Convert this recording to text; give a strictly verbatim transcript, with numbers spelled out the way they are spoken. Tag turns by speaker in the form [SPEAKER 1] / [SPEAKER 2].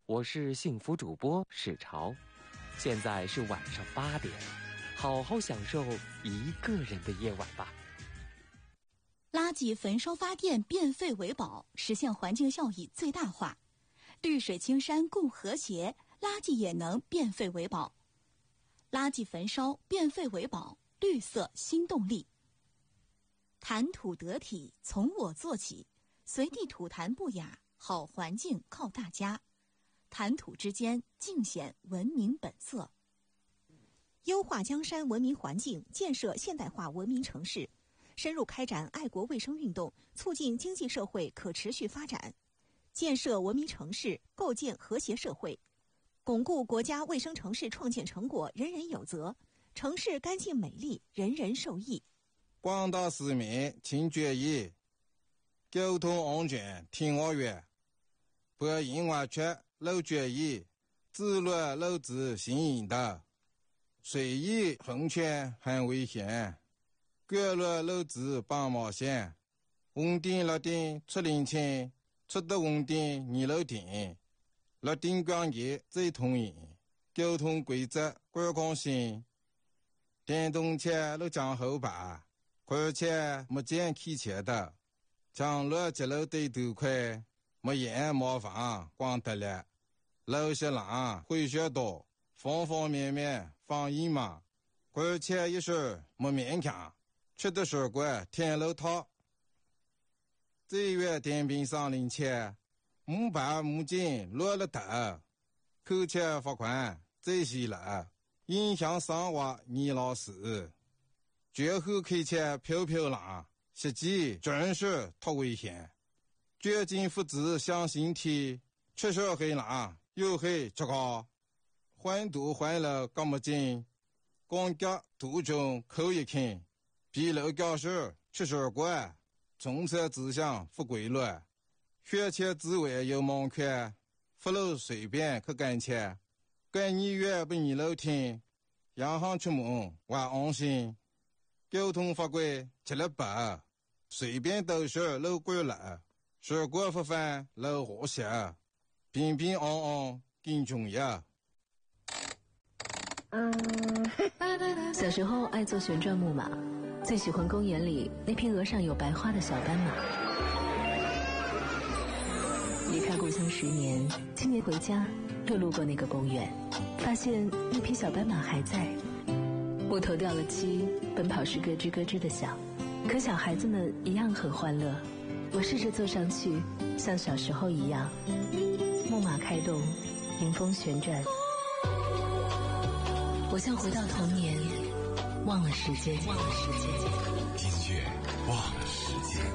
[SPEAKER 1] 我是幸福主播史潮，现在是晚上八点，好好享受一个人的夜晚吧。
[SPEAKER 2] 垃圾焚烧发电，变废为宝，实现环境效益最大化。绿水青山共和谐，垃圾也能变废为宝。垃圾焚烧，变废为宝，绿色新动力。谈吐得体，从我做起，随地吐痰不雅，好环境靠大家。谈吐之间，尽显文明本色。
[SPEAKER 3] 优化江山文明环境，建设现代化文明城市，深入开展爱国卫生运动，促进经济社会可持续发展，建设文明城市，构建和谐社会，巩固国家卫生城市创建成果人人有责，城市干净美丽，人人受益。
[SPEAKER 4] 广大市民请注意，交通安全听我话，不因为缺漏决议，自乱漏子行引导，随意横权很危险，各乱漏子帮冒险，红灯绿灯出领情，出得红灯你漏停，绿灯光节最通行，交通规则观光性，电动车路将后排，而且没见开车的，将路节路对头快，没眼没房光得了，路些浪会学多，方方面面放一嘛，而且一时没勉强，吃的水果天路套，这月电瓶上领钱，木板木筋落了头，扣钱罚款这些了，影响生活你老师。绝后开车飘飘浪，实际真是太危险。绝境父子相形体，吃手黑浪又黑这个，换度换了干么劲，光脚途中口一看，比楼教授吃水果，从车指向不规律，学前之外有盲看，不路随便去干切，干你越不你楼听，洋行出门我安心。交通法规吃了白，随便都是路过了，水果不犯路和谐，平平安安更重要。
[SPEAKER 5] 小时候爱坐旋转木马，最喜欢公园里那匹额上有白花的小斑马。离开故乡十年，今年回家又路过那个公园，发现那匹小斑马还在。木头掉了漆，奔跑时咯吱咯吱的响，可小孩子们一样很欢乐。我试着坐上去，像小时候一样，木马开动，迎风旋转，我像回到童年，忘了时间，忘了时间，
[SPEAKER 6] 音乐忘了时间。